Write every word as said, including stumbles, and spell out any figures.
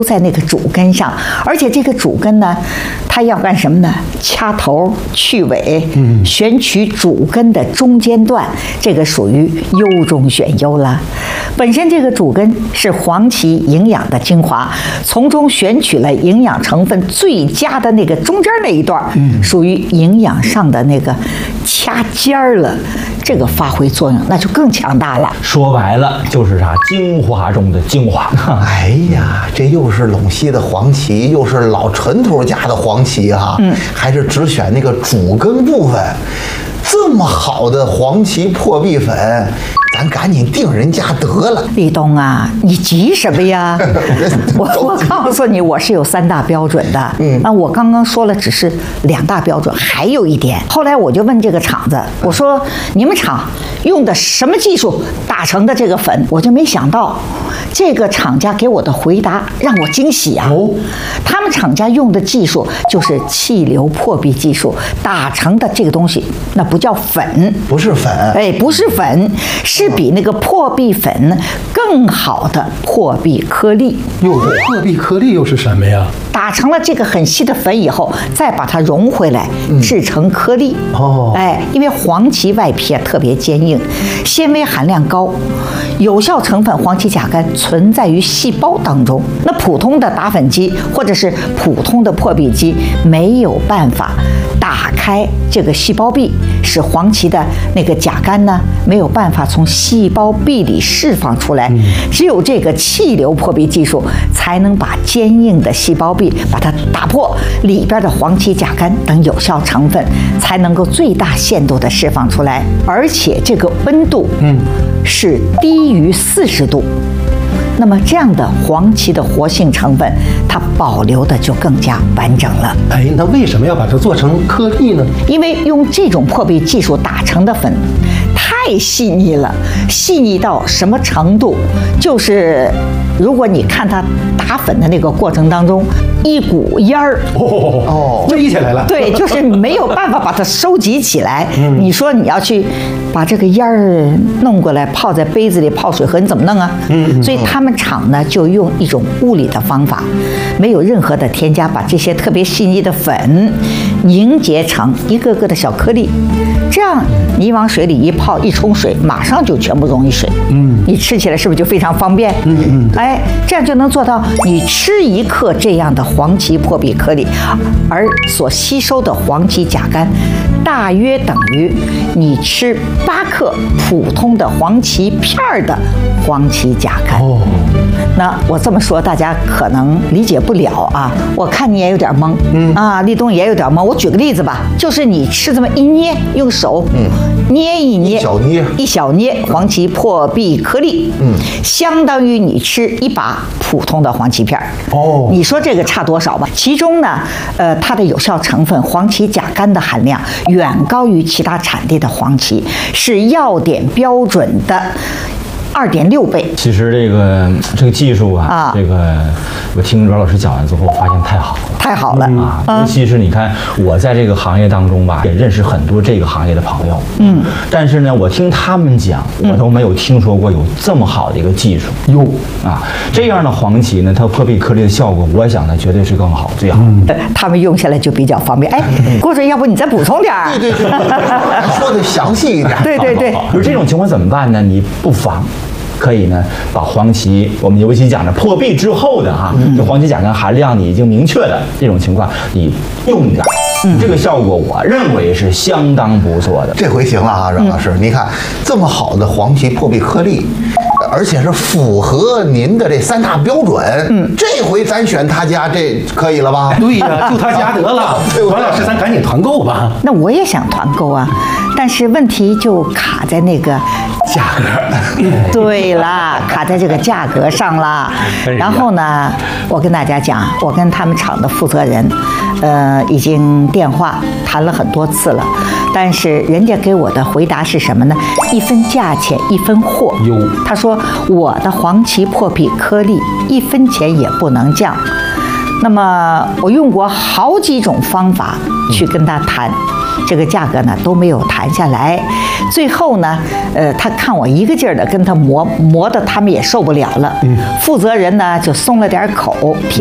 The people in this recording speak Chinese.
在那个主根上，而且这个主根呢，它要干什么呢？掐头去尾，嗯，选取主根的中间段，这个属于优中选优了。本身这个主根是黄芪营养的精华，从中选取了营养成分最佳的那个中间那一段，嗯，属于营养上的那个掐尖儿了，这个发挥作用那就更强大了。 说白了就是啥，精华中的精华。 哎呀，这又是陇西的黄芪，又是老陈头家的黄芪哈、啊，嗯，还是只选那个主根部分，这么好的黄芪破壁粉，咱赶紧定人家得了。 立冬啊，你急什么呀？我我告诉你，我是有三大标准的。嗯，那我刚刚说了只是两大标准，还有一点。后来我就问这个厂子，我说你们厂用的什么技术打成的这个粉？我就没想到，这个厂家给我的回答让我惊喜啊！哦，他们厂家用的技术就是气流破壁技术打成的这个东西，那不叫粉， 不是粉， 哎，不是粉，是比那个破壁粉更好的破壁颗粒。 哟，破壁颗粒又是什么呀？ 打成了这个很细的粉以后，再把它融回来，制成颗粒。哦，哎，因为黄芪外皮啊特别坚硬，纤维含量高，有效成分黄芪甲苷存在于细胞当中。那普通的打粉机或者是普通的破壁机没有办法打开这个细胞壁，使黄芪的那个甲苷呢没有办法从细胞壁里释放出来。只有这个气流破壁技术，才能把坚硬的细胞壁把它打破，里边的黄芪甲苷等有效成分才能够最大限度的释放出来，而且这个温度，嗯，是低于四十度。那么这样的黄芪的活性成分，它保留的就更加完整了。 哎，那为什么要把它做成颗粒呢？ 因为用这种破壁技术打成的粉太细腻了，细腻到什么程度？就是如果你看它打粉的那个过程当中，一股烟儿哦哦，飞起来了。 对，就是没有办法把它收集起来。嗯，你说你要去把这个烟儿弄过来，泡在杯子里泡水喝，你怎么弄啊？嗯，所以他们厂呢就用一种物理的方法，没有任何的添加，把这些特别细腻的粉凝结成一个个的小颗粒，这样你往水里一泡一冲水，马上就全部溶于水。嗯，你吃起来是不是就非常方便？嗯嗯，哎，这样就能做到你吃一克这样的黄芪破壁颗粒，而所吸收的黄芪甲苷大约等于你吃八克普通的黄芪片儿的黄芪甲苷。哦，那我这么说大家可能理解不了啊，我看你也有点懵。嗯啊，立冬也有点懵。我举个例子吧，就是你吃这么一捏，用手嗯捏一捏， 一小捏一小捏黄芪破壁颗粒，嗯，相当于你吃一把普通的黄芪片儿。哦，你说这个差多少吧？其中呢，呃，它的有效成分黄芪甲苷的含量远高于其他产地的黄芪，是药典标准的二点六倍。 其实这个这个技术啊，啊这个我听阮老师讲完之后，发现太好了， 太好了啊！嗯、尤其是你看，我在这个行业当中吧，也认识很多这个行业的朋友，嗯，但是呢，我听他们讲，我都没有听说过有这么好的一个技术哟、嗯、啊！这样的黄芪呢，它破壁颗粒的效果，我想呢，绝对是更好，最好。嗯、 他们用下来就比较方便。哎，郭主任，要不你再补充点儿？ 对对对，说的详细一点。 对对对， 就是这种情况怎么办呢？你不妨可以呢，把黄芪，我们尤其讲的破壁之后的哈，这黄芪甲苷含量你已经明确的这种情况，你用一点，嗯，这个效果我认为是相当不错的。 这回行了啊，阮老师，嗯、你看这么好的黄芪破壁颗粒，而且是符合您的这三大标准，嗯，这回咱选他家这可以了吧？ 对呀、啊，就他家得了。阮老师，咱赶紧团购吧。 那我也想团购啊，但是问题就卡在那个价格。 对啦，卡在这个价格上了。然后呢，我跟大家讲，我跟他们厂的负责人，呃，已经电话谈了很多次了，但是人家给我的回答是什么呢？一分价钱一分货。有，他说我的黄芪破壁颗粒一分钱也不能降。那么我用过好几种方法去跟他谈。嗯这个价格呢都没有谈下来。最后呢，呃，他看我一个劲儿的跟他磨磨的，他们也受不了了。负责人呢就松了点口。